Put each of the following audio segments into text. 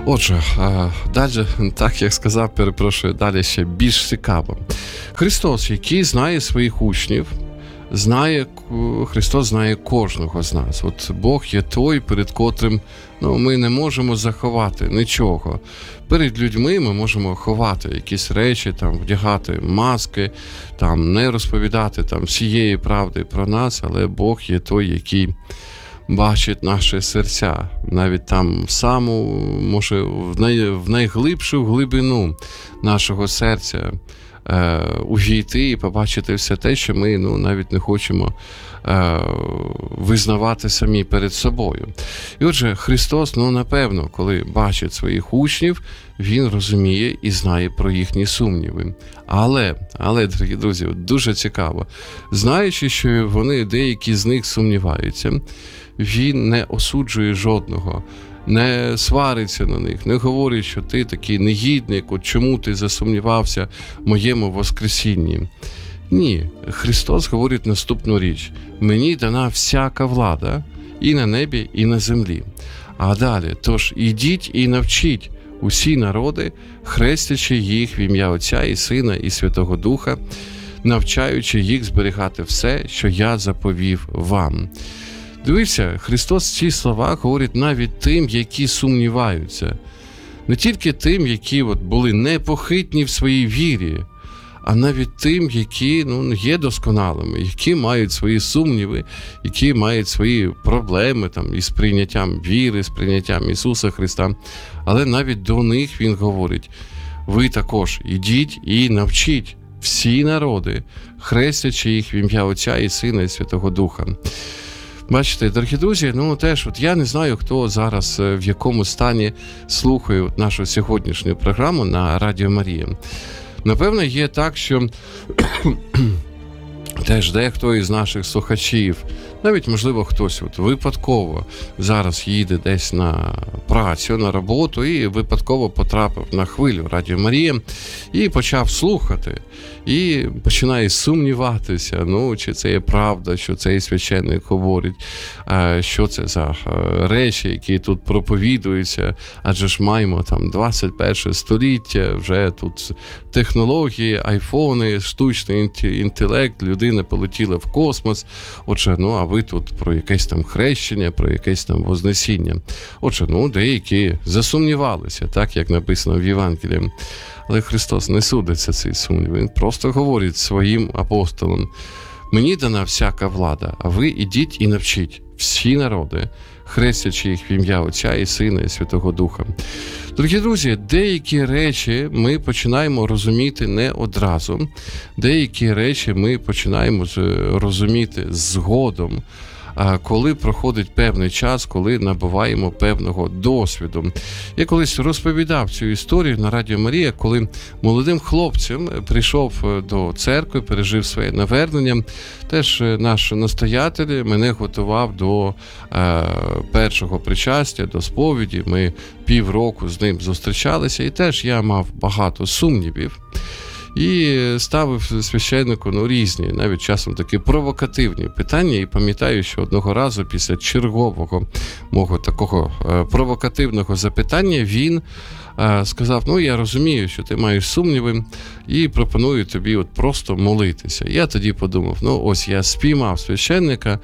Отже, далі, так як сказав, перепрошую, далі ще більш цікаво. Христос, який знає своїх учнів, Христос знає кожного з нас. От Бог є той, перед котрим ми не можемо заховати нічого. Перед людьми ми можемо ховати якісь речі, вдягати маски, не розповідати всієї правди про нас, але Бог є той, який бачить наші серця, навіть в саму, може, в найглибшу глибину нашого серця увійти і побачити все те, що ми навіть не хочемо визнавати самі перед собою. І отже, Христос, напевно, коли бачить своїх учнів, Він розуміє і знає про їхні сумніви. Але, дорогі друзі, дуже цікаво, знаючи, що деякі з них сумніваються, Він не осуджує жодного, не свариться на них, не говорить, що ти такий негідник, чому ти засумнівався в моєму воскресінні. Ні, Христос говорить наступну річ. Мені дана всяка влада і на небі, і на землі. А далі, тож ідіть і навчіть усі народи, хрестячи їх в ім'я Отця і Сина і Святого Духа, навчаючи їх зберігати все, що я заповів вам. Дивіться, Христос ці слова говорить навіть тим, які сумніваються. Не тільки тим, які були непохитні в своїй вірі, а навіть тим, які є досконалими, які мають свої сумніви, які мають свої проблеми із прийняттям віри, з прийняттям Ісуса Христа. Але навіть до них Він говорить: ви також ідіть і навчіть всі народи, хрестячи їх в ім'я Отця і Сина і Святого Духа. Бачите, дорогі друзі, теж я не знаю, хто зараз в якому стані слухає нашу сьогоднішню програму на Радіо Марія. Напевно, є так, що теж дехто із наших слухачів, навіть, можливо, хтось випадково зараз їде десь на працю, на роботу і випадково потрапив на хвилю Радіо Марія і почав слухати. І починає сумніватися, чи це є правда, що цей священник говорить, що це за речі, які тут проповідуються, адже ж маємо 21 століття, вже тут технології, айфони, штучний інтелект, людина полетіла в космос, отже, а ви тут про якесь хрещення, про якесь вознесіння. Отже, деякі засумнівалися, так, як написано в Євангелії. Але Христос не судиться цей сумнів. Він просто говорить своїм апостолам: мені дана всяка влада, а ви ідіть і навчіть всі народи, хрестячи їх в ім'я Отця і Сина і Святого Духа. Дорогі друзі, деякі речі ми починаємо розуміти не одразу. Деякі речі ми починаємо розуміти згодом, коли проходить певний час, коли набуваємо певного досвіду. Я колись розповідав цю історію на Радіо Марія, коли молодим хлопцем прийшов до церкви, пережив своє навернення. Теж наш настоятель мене готував до першого причастя, до сповіді. Ми півроку з ним зустрічалися, і теж я мав багато сумнівів. І ставив священнику різні, навіть часом такі провокативні питання. І пам'ятаю, що одного разу після чергового мого такого провокативного запитання він сказав: я розумію, що ти маєш сумніви і пропоную тобі просто молитися. Я тоді подумав, ось я спіймав священника,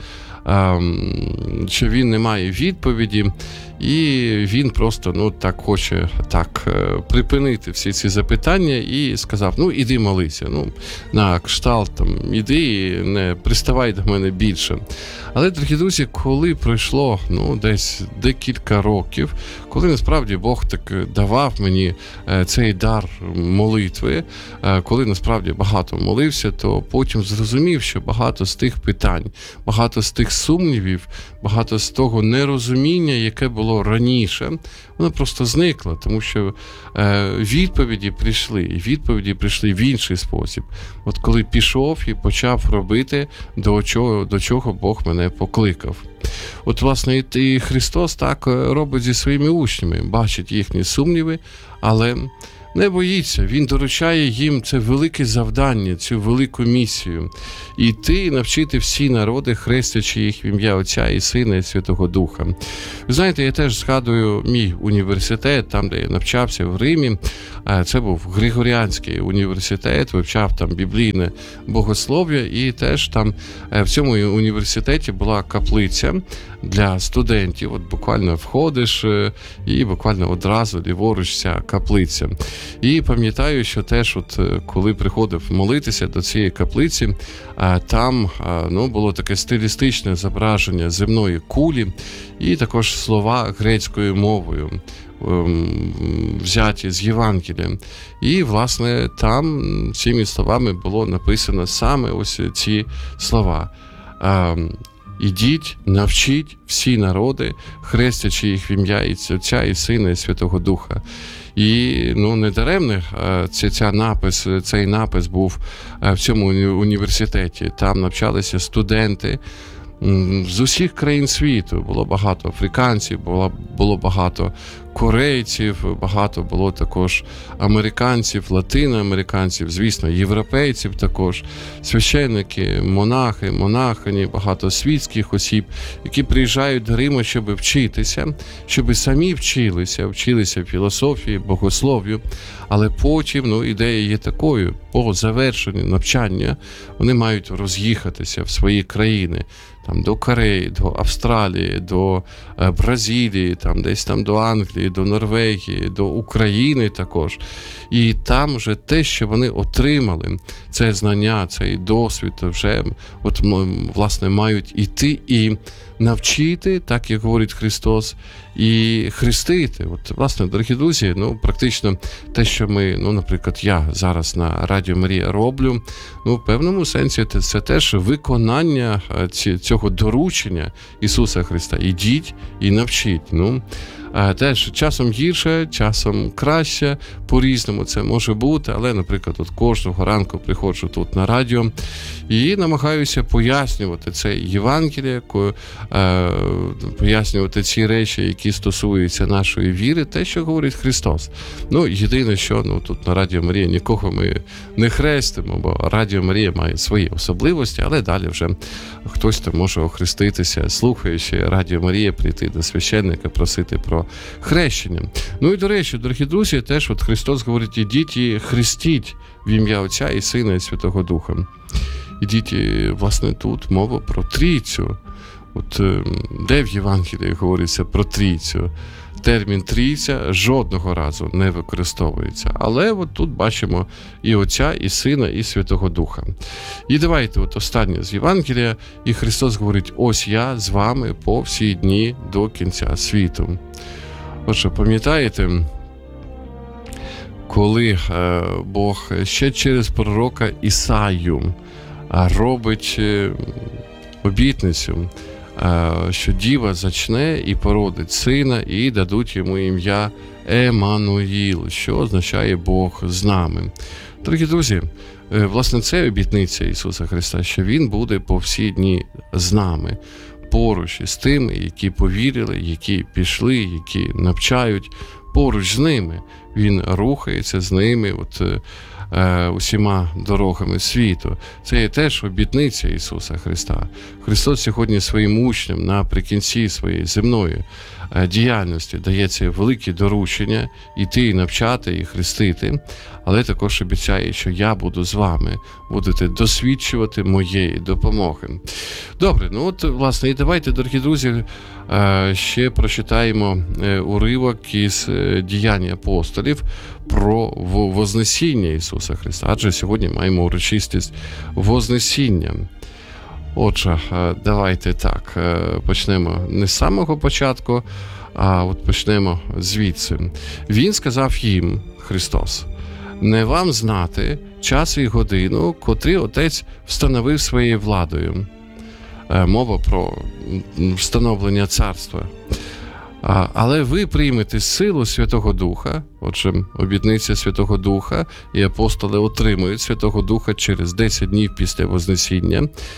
що він не має відповіді, і він просто хоче припинити всі ці запитання і сказав: іди молися, на кшталт, іди і не приставай до мене більше. Але, дорогі друзі, коли пройшло десь декілька років, коли насправді Бог так давав мені цей дар молитви, коли насправді багато молився, то потім зрозумів, що багато з тих питань, багато з тих сумнівів, багато з того нерозуміння, яке було раніше, воно просто зникло, тому що відповіді прийшли в інший спосіб. От коли пішов і почав робити, до чого Бог мене покликав. От, власне, і Христос так робить зі своїми учнями, бачить їхні сумніви, але не боїться, він доручає їм це велике завдання, цю велику місію. Іти і навчити всі народи, хрестячи їх в ім'я Отця і Сина і Святого Духа. Ви знаєте, я теж згадую мій університет, там, де я навчався в Римі. Це був Григоріанський університет, вивчав там біблійне богослов'я, і теж там в цьому університеті була каплиця для студентів. От буквально входиш і буквально одразу ліворуч ця каплиця. І пам'ятаю, що теж от коли приходив молитися до цієї каплиці, там було таке стилістичне зображення земної кулі і також слова грецькою мовою, взяті з Євангелія. І, власне, там цими словами було написано саме ось ці слова. «Ідіть, навчіть всі народи, хрестячи їх в ім'я Отця і Сина і Святого Духа». І недаремно цей напис був в цьому університеті. Там навчалися студенти з усіх країн світу. Було багато африканців, було багато корейців, багато було також американців, латиноамериканців, звісно, європейців також, священники, монахи, монахині, багато світських осіб, які приїжджають до Риму, щоб вчитися, щоб самі вчилися філософії, богослов'ю, але потім, ідея є такою, по завершенню навчання вони мають роз'їхатися в свої країни, там до Кореї, до Австралії, до Бразилії, там десь там до Англії, до Норвегії, до України також. І там вже те, що вони отримали, це знання, цей досвід, вже власне мають іти і навчити, так як говорить Христос, і хрестити. Власне, дорогі друзі, практично те, що ми, наприклад, я зараз на Радіо Марія роблю, в певному сенсі це теж виконання цього доручення Ісуса Христа. Ідіть і навчіть. Теж часом гірше, часом краще, по-різному це може бути, але, наприклад, кожного ранку приходжу тут на радіо і намагаюся пояснювати це Євангеліє, пояснювати ці речі, які стосуються нашої віри, те, що говорить Христос. Єдине, що тут на Радіо Марія нікого ми не хрестимо, бо Радіо Марія має свої особливості, але далі вже хтось там може охреститися, слухаючи Радіо Марія, прийти до священника, просити про хрещення. І, до речі, дорогі друзі, теж Христос говорить, ідіть і хрестіть в ім'я Отця і Сина і Святого Духа. Ідіть, власне, тут мова про Трійцю. Де в Євангелії говориться про Трійцю? Термін «трійця» жодного разу не використовується. Але тут бачимо і Отця, і Сина, і Святого Духа. І давайте останнє з Євангелія. І Христос говорить, ось я з вами по всі дні до кінця світу. Отже, пам'ятаєте, коли Бог ще через пророка Ісаю робить обітницю, що діва зачне і породить сина, і дадуть йому ім'я Еммануїл, що означає Бог з нами. Дорогі друзі, власне, це обітниця Ісуса Христа, що Він буде по всі дні з нами, поруч із тими, які повірили, які пішли, які навчають, поруч з ними. Він рухається з ними усіма дорогами світу. Це є теж обітниця Ісуса Христа. Христос сьогодні своїм учням наприкінці своєї земної діяльності дає це велике доручення іти і навчати, і хрестити, але також обіцяє, що я буду з вами, будете досвідчувати моєї допомоги. Добре, власне, і давайте, дорогі друзі, ще прочитаємо уривок із діянь апостолів про Вознесіння Ісуса Христа, адже сьогодні маємо урочистість Вознесіння. Отже, давайте так, почнемо не з самого початку, а почнемо звідси. Він сказав їм, Христос, не вам знати час і годину, котрі Отець встановив своєю владою. Мова про встановлення царства. Але ви приймете силу Святого Духа, отже, обітниця Святого Духа, і апостоли отримують Святого Духа через 10 днів після Вознесіння.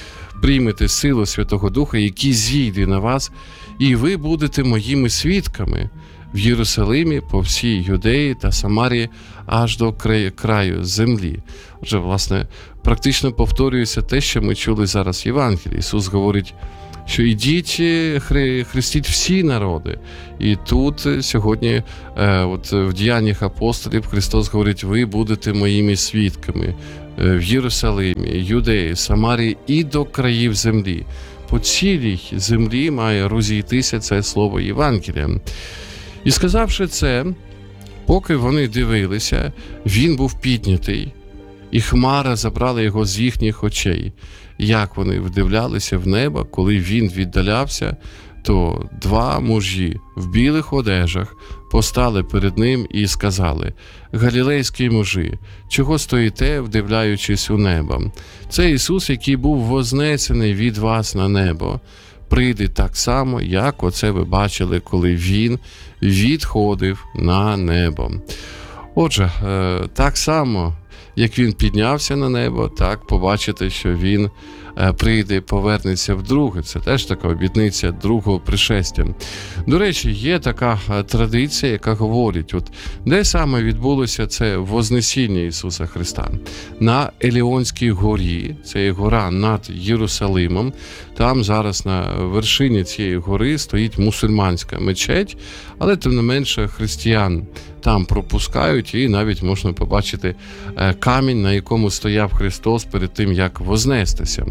приймете силу Святого Духа, який зійде на вас, і ви будете моїми свідками в Єрусалимі, по всій Юдеї та Самарії, аж до краю землі. Отже, власне, практично повторюється те, що ми чули зараз в Євангелії. Ісус говорить, що ідіть, хрестіть всі народи. І тут сьогодні в Діяннях апостолів Христос говорить, ви будете моїми свідками в Єрусалимі, Юдеї, Самарії і до країв землі. По цілій землі має розійтися це слово Євангелія. І сказавши це, поки вони дивилися, він був піднятий, і хмара забрала його з їхніх очей. Як вони вдивлялися в небо, коли він віддалявся, то два мужі в білих одежах постали перед ним і сказали: «Галілейські мужі, чого стоїте, вдивляючись у небо? Це Ісус, який був вознесений від вас на небо, прийде так само, як оце ви бачили, коли він відходив на небо». Отже, так само, як він піднявся на небо, так побачите, що він прийде, повернеться вдруге. Це теж така обітниця другого пришестя. До речі, є така традиція, яка говорить, де саме відбулося це Вознесіння Ісуса Христа? На Еліонській горі, це є гора над Єрусалимом. Там зараз на вершині цієї гори стоїть мусульманська мечеть, але тим не менше християн там пропускають, і навіть можна побачити камінь, на якому стояв Христос перед тим, як вознестися.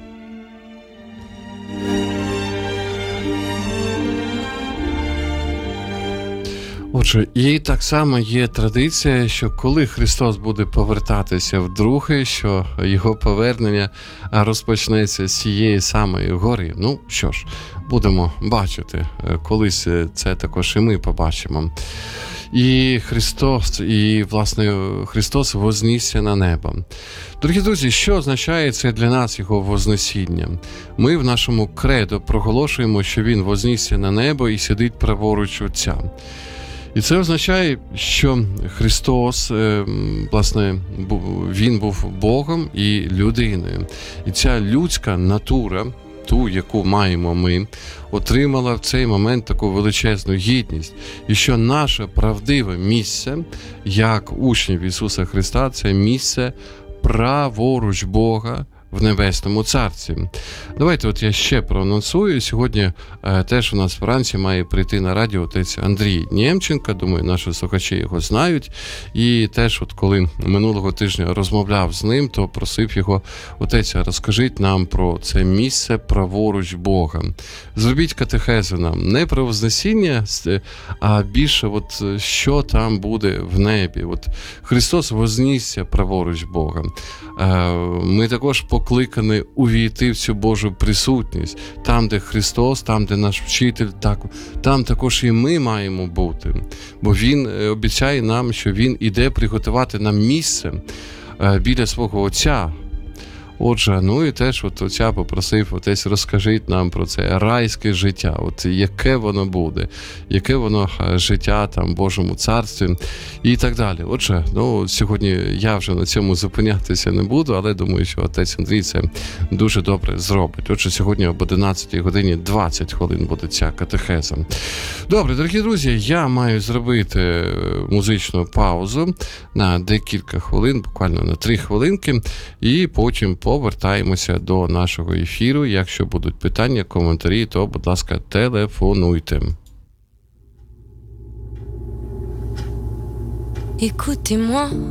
Отже, і так само є традиція, що коли Христос буде повертатися вдруге, що його повернення розпочнеться з цієї самої гори. Ну, що ж, будемо бачити, колись це також і ми побачимо. І Христос вознісся на небо. Дорогі друзі, що означає це для нас його вознесіння? Ми в нашому кредо проголошуємо, що він вознісся на небо і сидить праворуч Отця. І це означає, що Христос, він був Богом і людиною. І ця людська натура, ту, яку маємо ми, отримала в цей момент таку величезну гідність. І що наше правдиве місце, як учнів Ісуса Христа, це місце праворуч Бога в Небесному Царстві. Давайте я ще проанонсую. Сьогодні теж у нас вранці має прийти на радіо отець Андрій Нємченко. Думаю, наші слухачі його знають. І теж коли минулого тижня розмовляв з ним, то просив його: отець, розкажіть нам про це місце праворуч Бога. Зробіть катехезу нам не про Вознесіння, а більше що там буде в небі. Христос вознісся праворуч Бога. Ми також покликані увійти в цю Божу присутність. Там, де Христос, там, де наш вчитель, там також і ми маємо бути. Бо Він обіцяє нам, що Він іде приготувати нам місце біля свого Отця. Отже, і теж Отця попросив: отець, розкажіть нам про це райське життя, яке воно буде, яке воно життя там в Божому Царстві і так далі. Отже, сьогодні я вже на цьому зупинятися не буду, але думаю, що отець Андрій це дуже добре зробить. Отже, сьогодні об 11 годині 20 хвилин буде ця катехеза. Добре, дорогі друзі, я маю зробити музичну паузу на декілька хвилин, буквально на 3 хвилинки, і потім повертаємося до нашого ефіру. Якщо будуть питання, коментарі, то, будь ласка, телефонуйте. Écoutez-moi.